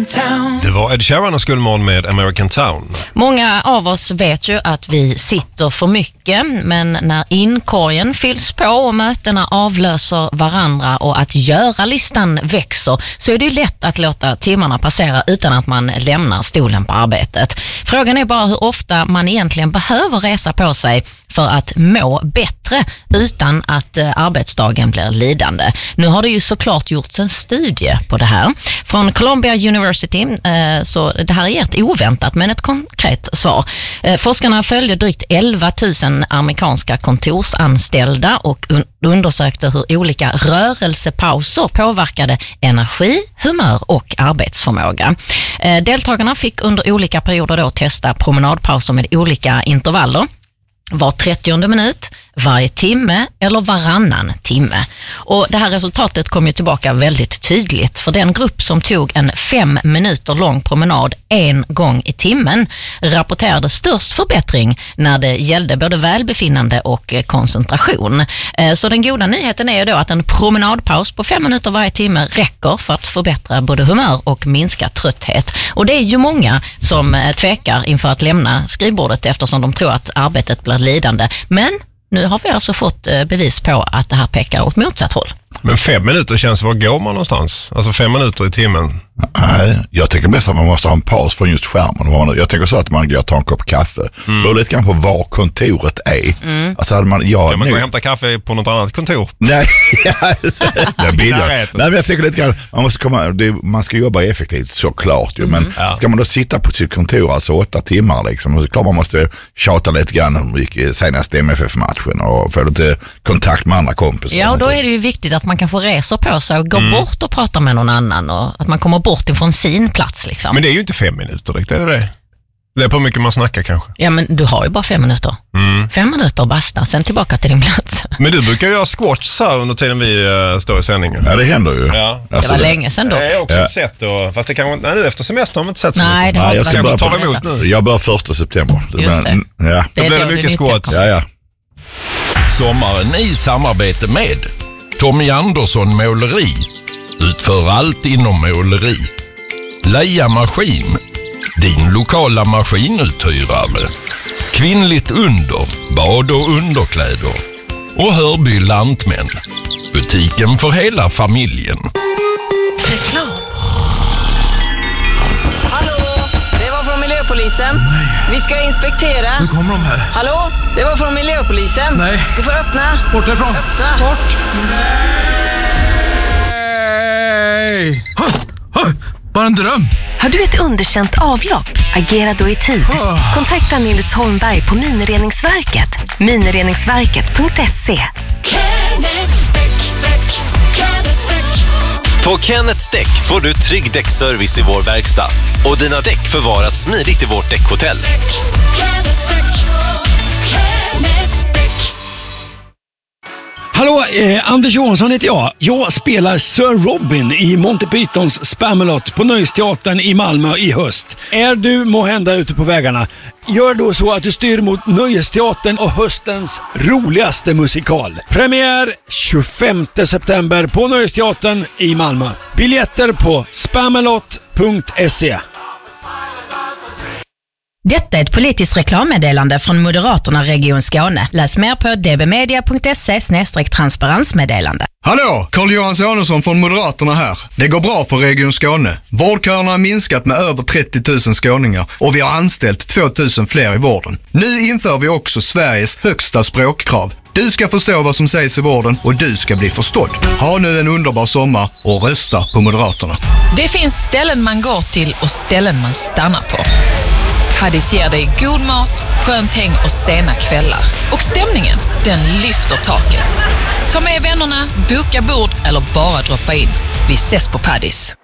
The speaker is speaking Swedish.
Town. Det var Ed Sheeran och Skullmål med American Town. Många av oss vet ju att vi sitter för mycket, men när inkorgen fylls på och mötena avlöser varandra och att göra-listan växer, så är det ju lätt att låta timmarna passera utan att man lämnar stolen på arbetet. Frågan är bara hur ofta man egentligen behöver resa på sig för att må bättre utan att arbetsdagen blir lidande. Nu har det ju såklart gjorts en studie på det här. Från Columbia University, så det här är ett oväntat men ett konkret svar. Forskarna följde drygt 11 000 amerikanska kontorsanställda och undersökte hur olika rörelsepauser påverkade energi, humör och arbetsförmåga. Deltagarna fick under olika perioder då testa promenadpauser med olika intervaller. Var 30:e minut, varje timme eller varannan timme. Och det här resultatet kom ju tillbaka väldigt tydligt, för den grupp som tog en 5 minuter lång promenad en gång i timmen rapporterade störst förbättring när det gällde både välbefinnande och koncentration. Så den goda nyheten är ju då att en promenadpaus på 5 minuter varje timme räcker för att förbättra både humör och minska trötthet. Och det är ju många som tvekar inför att lämna skrivbordet eftersom de tror att arbetet blir lidande. Men nu har vi alltså fått bevis på att det här pekar åt motsatt håll. Men 5 minuter känns, var går man någonstans? Alltså 5 minuter i timmen. Nej, jag tycker mest att man måste ha en paus från just skärmen. Jag tänker så att man går och tar en kopp kaffe. Då är det lite grann på var kontoret är. Alltså hade man, kan man gå och hämta kaffe på något annat kontor? Nej, nej, men jag tänker lite grann, man ska jobba effektivt såklart ju, men ska man då sitta på sitt kontor alltså 8 timmar liksom, och så klart man måste tjata lite grann om senaste MFF-matchen och få lite kontakt med andra kompisar. Ja, och då är det ju viktigt att man kan få resor på sig och gå bort och prata med någon annan och att man kommer bort ifrån sin plats liksom. Men det är ju inte 5 minuter direkt, är det? Det är på hur mycket man snackar kanske. Ja, men du har ju bara 5 minuter. 5 minuter och basta, sen tillbaka till din plats. Men du brukar göra squats här under tiden vi står i sändningen. Ja, det händer ju. Ja. Alltså, det var länge sedan då. Det är också ett sätt då, fast det kan nu efter semestern har man inte sett så mycket. Nej, det har jag inte ska ta emot nu. Jag börjar 1 september. Just det. Ja. Då blir det mycket squats. Ja. Sommaren i samarbete med Tommy Andersson Måleri. Utför allt inom måleri. Leia Maskin. Din lokala maskinuthyrare. Kvinnligt under. Bad- och underkläder. Och Hörby Lantmän. Butiken för hela familjen. Reklam. Hallå, det var från miljöpolisen. Nej. Vi ska inspektera. Nu kommer de här. Hallå, det var från miljöpolisen. Nej. Du får öppna. Bort därifrån. Öppna. Bort. Nej. Bara en dröm. Har du ett underkänt avlopp? Agera då i tid. Kontakta Nils Holmberg på Minireningsverket. Minireningsverket.se. På Kenneths Däck får du trygg däckservice i vår verkstad. Och dina däck förvaras smidigt i vårt däckhotell. Hallå, Anders Johansson heter jag. Jag spelar Sir Robin i Monty Pythons Spamalot på Nöjesteatern i Malmö i höst. Är du måhända ute på vägarna? Gör då så att du styr mot Nöjesteatern och höstens roligaste musikal. Premiär 25 september på Nöjesteatern i Malmö. Biljetter på spamalot.se. Detta är ett politiskt reklammeddelande från Moderaterna Region Skåne. Läs mer på dbmedia.se/transparensmeddelande. Hallå, Carl-Johan Sonesson från Moderaterna här. Det går bra för Region Skåne. Vårdköerna har minskat med över 30 000 skåningar och vi har anställt 2 000 fler i vården. Nu inför vi också Sveriges högsta språkkrav. Du ska förstå vad som sägs i vården och du ska bli förstådd. Ha nu en underbar sommar och rösta på Moderaterna. Det finns ställen man går till och ställen man stannar på. Paddis ger dig god mat, skönt häng och sena kvällar. Och stämningen, den lyfter taket. Ta med vännerna, boka bord eller bara droppa in. Vi ses på Paddis.